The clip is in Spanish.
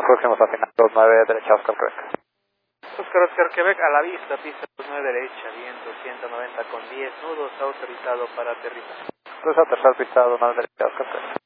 próximos a final 29 derecha Oscar Quebec. Oscar Quebec a la vista, pista 29 derecha, viento 190 con 10 nudos, autorizado para aterrizar. Cruza tercer pista 29 derecha Oscar Quebec.